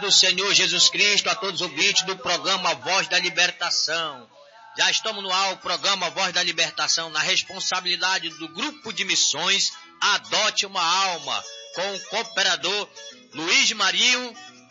do Senhor Jesus Cristo a todos os ouvintes do programa Voz da Libertação. Já estamos no ar, o programa Voz da Libertação, na responsabilidade do Grupo de Missões Adote uma Alma, com o cooperador Luiz Marinho